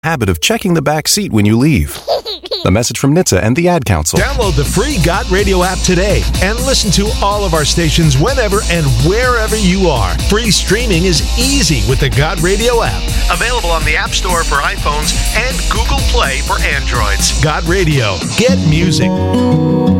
habit of checking the back seat when you leave. A message from NHTSA and the Ad Council. Download the free Got Radio app today and listen to all of our stations whenever and wherever you are. Free streaming is easy with the Got Radio app. Available on the App Store for iPhones and Google Play for Androids. Got Radio. Get music.